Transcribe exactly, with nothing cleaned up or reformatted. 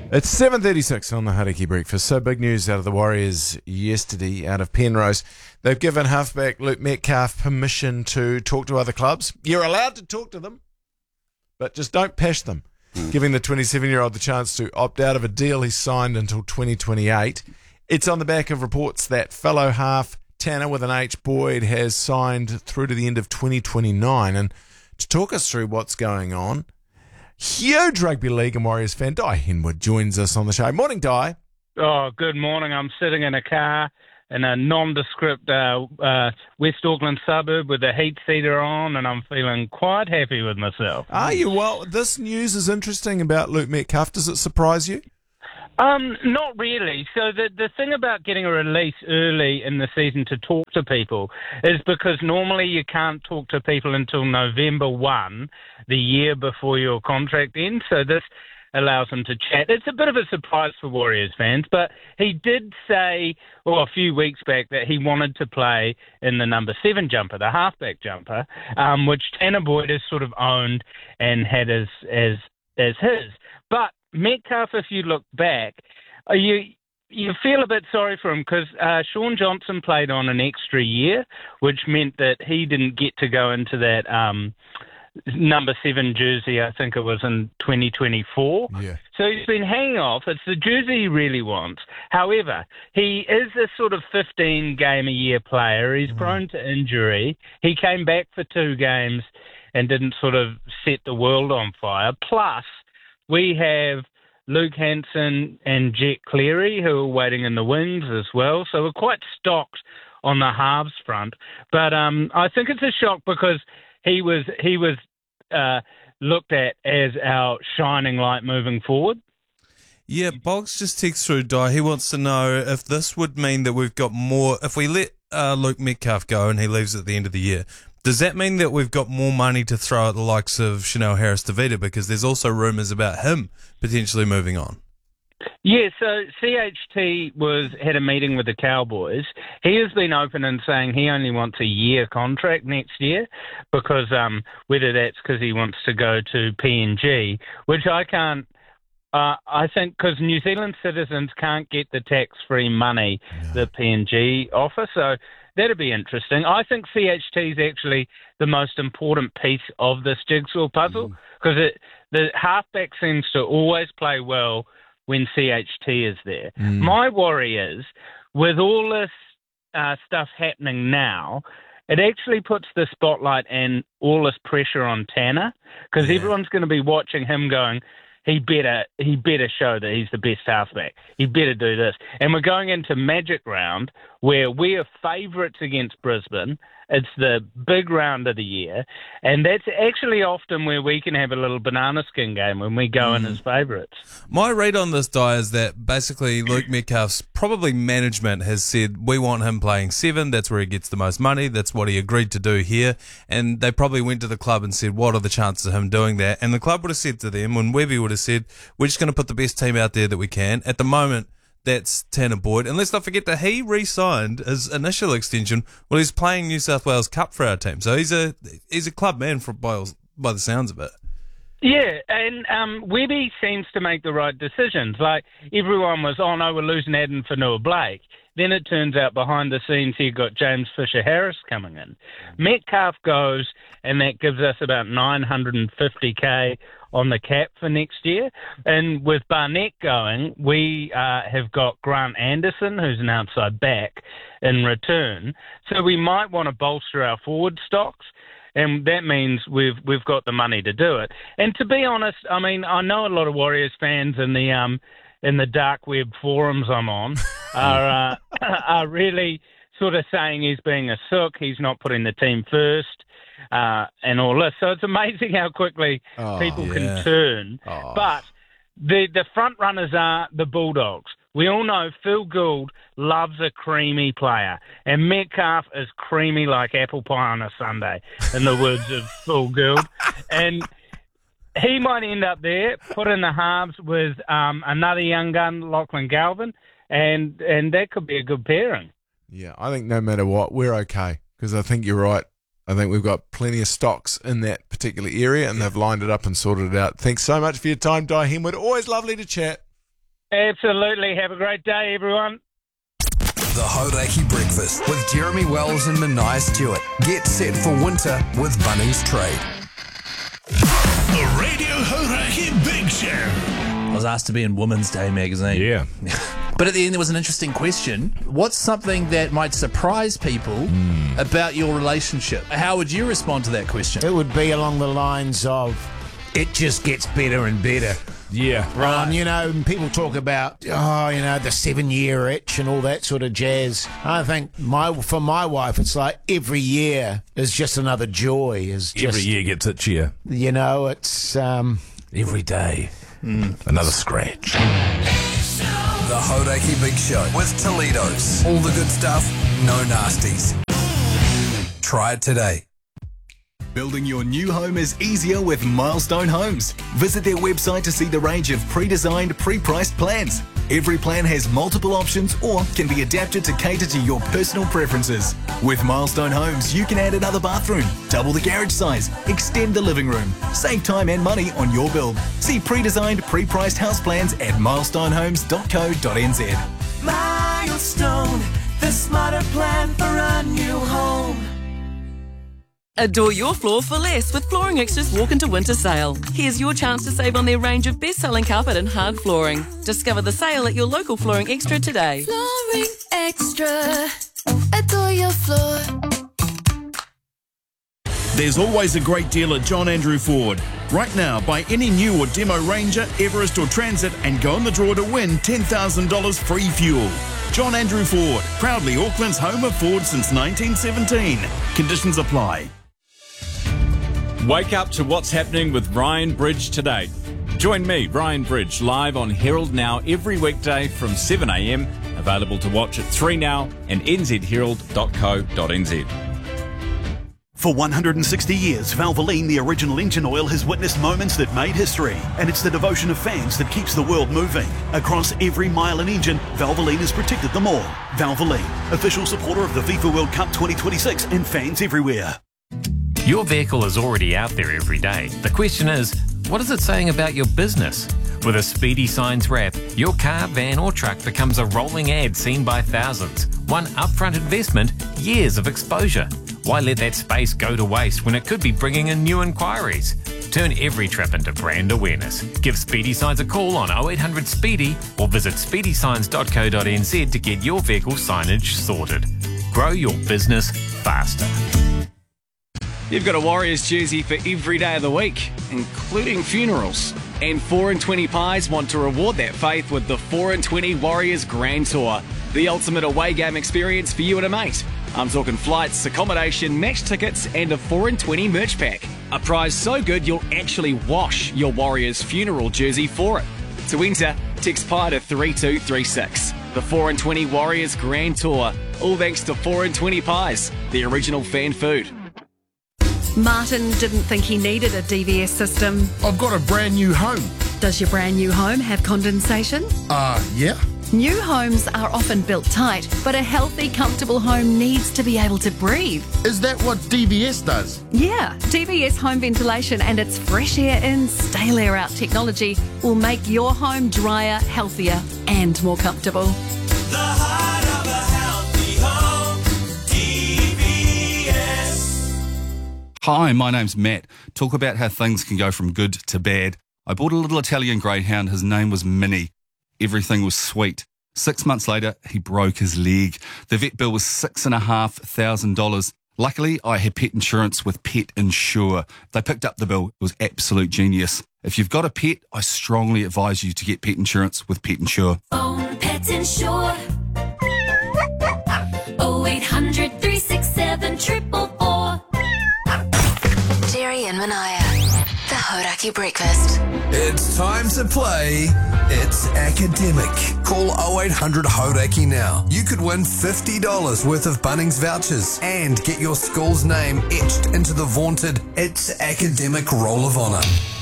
It's seven thirty-six on the Hauraki Breakfast. So big news out of the Warriors yesterday, out of Penrose. They've given halfback Luke Metcalf permission to talk to other clubs. You're allowed to talk to them, but just don't pash them, mm. giving the twenty-seven-year-old the chance to opt out of a deal he's signed until twenty twenty-eight. It's on the back of reports that fellow half Tanner with an H, Boyd, has signed through to the end of twenty twenty-nine. And to talk us through what's going on, huge rugby league and Warriors fan Di Henwood joins us on the show. Morning, Di. Oh, good morning. I'm sitting in a car in a nondescript uh, uh, West Auckland suburb with a heat seater on, and I'm feeling quite happy with myself. Are you? Well, this news is interesting about Luke Metcalf. Does it surprise you? Um, not really. So the the thing about getting a release early in the season to talk to people is because normally you can't talk to people until November first, the year before your contract ends. So this allows them to chat. It's a bit of a surprise for Warriors fans, but he did say, well, a few weeks back that he wanted to play in the number seven jumper, the halfback jumper, um, which Tanner Boyd has sort of owned and had as as as his. But Metcalf, if you look back, uh, you you feel a bit sorry for him because uh, Sean Johnson played on an extra year, which meant that he didn't get to go into that um, number seven jersey, I think it was in twenty twenty-four. Yeah. So he's been hanging off. It's the jersey he really wants. However, he is a sort of fifteen-game-a-year player. He's mm. prone to injury. He came back for two games and didn't sort of set the world on fire. Plus, we have Luke Hanson and Jet Cleary, who are waiting in the wings as well. So we're quite stocked on the halves front. But um, I think it's a shock because he was he was uh, looked at as our shining light moving forward. Yeah, Boggs just texts through, Di. He wants to know if this would mean that we've got more... If we let uh, Luke Metcalf go and he leaves at the end of the year, does that mean that we've got more money to throw at the likes of Chanel Harris-Tavita? Because there's also rumours about him potentially moving on. Yeah, so C H T was had a meeting with the Cowboys. He has been open and saying he only wants a year contract next year because um, whether that's because he wants to go to P N G, which I can't, uh, I think because New Zealand citizens can't get the tax-free money no. the P N G offer, so that'd be interesting. I think C H T is actually the most important piece of this jigsaw puzzle because mm. the halfback seems to always play well when C H T is there. Mm. My worry is, with all this uh, stuff happening now, it actually puts the spotlight and all this pressure on Tanner because yeah. everyone's going to be watching him going, he better he better show that he's the best halfback. He better do this. And we're going into Magic Round where we are favourites against Brisbane. It's the big round of the year. And that's actually often where we can have a little banana skin game when we go mm. in as favourites. My read on this, Di, is that basically Luke Metcalf's probably management has said, we want him playing seven. That's where he gets the most money. That's what he agreed to do here. And they probably went to the club and said, what are the chances of him doing that? And the club would have said to them, when Webby would have said, we're just going to put the best team out there that we can. At the moment, that's Tanner Boyd. And let's not forget that he re-signed his initial extension while he's playing New South Wales Cup for our team. So he's a he's a club man for, by, by the sounds of it. Yeah, and um, Webby seems to make the right decisions. Like, everyone was, oh no, we're losing Adam Fanua-Blake. Then it turns out behind the scenes he got James Fisher-Harris coming in. Metcalf goes, and that gives us about nine hundred fifty K on the cap for next year. And with Barnett going, we uh, have got Grant Anderson, who's an outside back, in return. So we might want to bolster our forward stocks. And that means we've we've got the money to do it. And to be honest, I mean, I know a lot of Warriors fans in the um in the dark web forums I'm on are uh, are really sort of saying he's being a sook, he's not putting the team first, uh, and all this. So it's amazing how quickly oh, people yeah. can turn. Oh. But the the front runners are the Bulldogs. We all know Phil Gould loves a creamy player, and Metcalf is creamy like apple pie on a Sunday, in the words of Phil Gould. And he might end up there, put in the halves with um, another young gun, Lachlan Galvin, and and that could be a good pairing. Yeah, I think no matter what, we're okay, because I think you're right. I think we've got plenty of stocks in that particular area, and they've lined it up and sorted it out. Thanks so much for your time, Di Henwood. Always lovely to chat. Absolutely. Have a great day, everyone. The Hauraki Breakfast with Jeremy Wells and Mania Stewart. Get set for winter with Bunnings Trade. The Radio Hauraki Big Show. I was asked to be in Women's Day magazine. Yeah. But at the end, there was an interesting question. What's something that might surprise people mm. about your relationship? How would you respond to that question? It would be along the lines of, it just gets better and better. Yeah. Right. Um, you know, and people talk about, oh, you know, the seven-year itch and all that sort of jazz. I think my for my wife, it's like every year is just another joy. Is just, Every year gets itchier. You know, it's... Um, every day, mm. another scratch. The Hauraki Big Show with Toledo's. All the good stuff, no nasties. Try it today. Building your new home is easier with Milestone Homes. Visit their website to see the range of pre-designed, pre-priced plans. Every plan has multiple options or can be adapted to cater to your personal preferences. With Milestone Homes, you can add another bathroom, double the garage size, extend the living room, save time and money on your build. See pre-designed, pre-priced house plans at milestone homes dot co dot n z. Milestone, the smarter plan for a new home. Adore your floor for less with Flooring Extra's Walk into Winter Sale. Here's your chance to save on their range of best-selling carpet and hard flooring. Discover the sale at your local Flooring Extra today. Flooring Extra. Adore your floor. There's always a great deal at John Andrew Ford. Right now, buy any new or demo Ranger, Everest or Transit and go in the draw to win ten thousand dollars free fuel. John Andrew Ford, proudly Auckland's home of Ford since nineteen seventeen. Conditions apply. Wake up to what's happening with Ryan Bridge today. Join me, Ryan Bridge, live on Herald Now every weekday from seven a m. Available to watch at three now and n z herald dot co dot n z. For one hundred sixty years, Valvoline, the original engine oil, has witnessed moments that made history. And it's the devotion of fans that keeps the world moving. Across every mile and engine, Valvoline has protected them all. Valvoline, official supporter of the FIFA World Cup twenty twenty-six and fans everywhere. Your vehicle is already out there every day. The question is, what is it saying about your business? With a Speedy Signs wrap, your car, van or truck becomes a rolling ad seen by thousands. One upfront investment, years of exposure. Why let that space go to waste when it could be bringing in new inquiries? Turn every trip into brand awareness. Give Speedy Signs a call on oh eight hundred SPEEDY or visit speedy signs dot co dot n z to get your vehicle signage sorted. Grow your business faster. You've got a Warriors jersey for every day of the week, including funerals. And four and twenty Pies want to reward that faith with the four and twenty Warriors Grand Tour, the ultimate away game experience for you and a mate. I'm talking flights, accommodation, match tickets, and a four and twenty merch pack. A prize so good you'll actually wash your Warriors funeral jersey for it. To enter, text Pie to three two three six. The four and twenty Warriors Grand Tour, all thanks to four and twenty Pies, the original fan food. Martin didn't think he needed a D V S system. I've got a brand new home. Does your brand new home have condensation? Uh, yeah. New homes are often built tight, but a healthy, comfortable home needs to be able to breathe. Is that what D V S does? Yeah, D V S home ventilation and its fresh air in, stale air out technology will make your home drier, healthier and more comfortable. The heart of a healthy home, D V S. Hi, my name's Matt. Talk about how things can go from good to bad. I bought a little Italian greyhound. His name was Minnie. Everything was sweet. Six months later, he broke his leg. The vet bill was six and a half thousand dollars. Luckily, I had pet insurance with Pet Insure. They picked up the bill. It was absolute genius. If you've got a pet, I strongly advise you to get pet insurance with Pet Insure. Phone Pet Insure. oh eight hundred, three six seven, four four four. Jerry and Mania. The Hauraki Breakfast. It's time to play It's Academic. Call oh eight hundred Hauraki now. You could win fifty dollars worth of Bunnings vouchers and get your school's name etched into the vaunted It's Academic Roll of Honour.